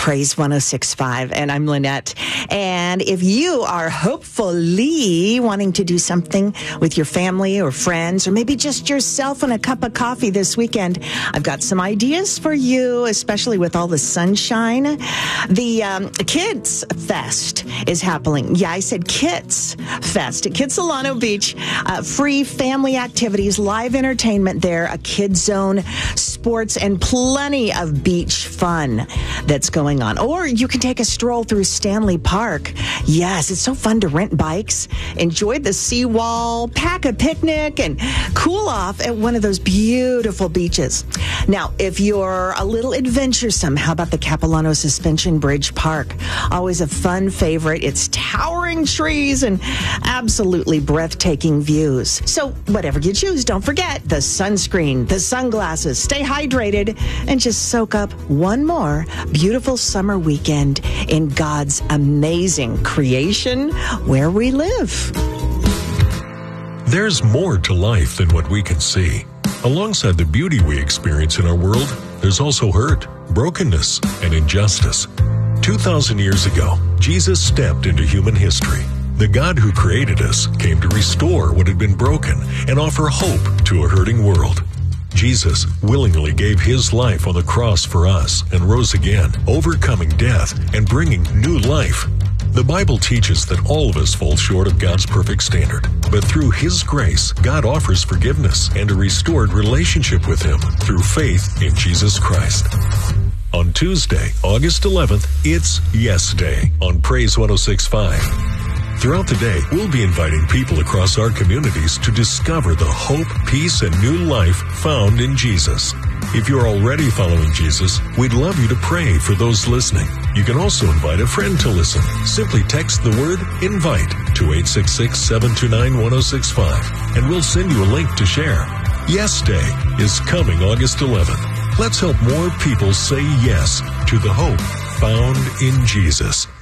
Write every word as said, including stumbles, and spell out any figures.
Praise one oh six point five, and I'm Lynette. And if you are hopefully wanting to do something with your family or friends, or maybe just yourself and a cup of coffee this weekend, I've got some ideas for you, especially with all the sunshine. The um, Kids Fest is happening. Yeah, I said Kids Fest at Kitsilano Beach. Uh, free family activities, live entertainment there, a kid zone, sports, and plenty of beach fun that's going on. Or you can take a stroll through Stanley Park. Yes, it's so fun to rent bikes, enjoy the seawall, pack a picnic, and cool off at one of those beautiful beaches. Now, if you're a little adventuresome, how about the Capilano Suspension Bridge Park? Always a fun favorite. It's towering trees and absolutely breathtaking views. So whatever you choose, don't forget the sunscreen, the sunglasses, stay hydrated, and just soak up one more beautiful summer weekend in God's amazing creation where we live. There's more to life than what we can see. Alongside the beauty we experience in our world, there's also hurt, brokenness, and injustice. two thousand years ago, Jesus stepped into human history. The God who created us came to restore what had been broken and offer hope to a hurting world. Jesus willingly gave his life on the cross for us and rose again, overcoming death and bringing new life. The Bible teaches that all of us fall short of God's perfect standard, but through his grace, God offers forgiveness and a restored relationship with him through faith in Jesus Christ. On Tuesday, August eleventh, it's Yes Day on Praise one oh six point five. Throughout the day, we'll be inviting people across our communities to discover the hope, peace, and new life found in Jesus. If you're already following Jesus, we'd love you to pray for those listening. You can also invite a friend to listen. Simply text the word INVITE to eight six six, seven two nine, one oh six five, and we'll send you a link to share. Yes Day is coming August eleventh. Let's help more people say yes to the hope found in Jesus.